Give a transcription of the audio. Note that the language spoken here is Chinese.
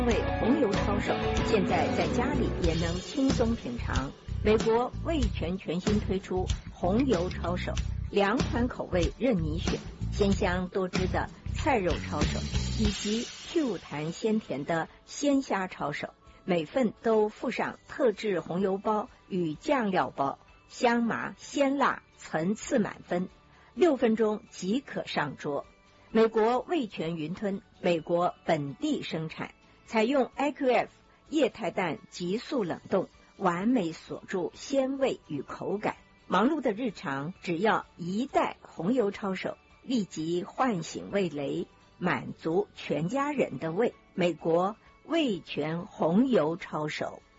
味红油抄手，现在在家里也能轻松品尝。美国味全全新推出红油抄手，2款口味任你选，鲜香多汁的菜肉抄手，以及 Q 弹鲜甜的鲜虾抄手，每份都附上特制红油包与酱料包，香麻鲜辣层次满分，6分钟即可上桌。美国味全云吞，美国本地生产，采用 IQF 液态氮急速冷冻，完美锁住鲜味与口感。忙碌的日常，只要1袋红油抄手，立即唤醒味蕾，满足全家人的胃。美国味全红油抄手。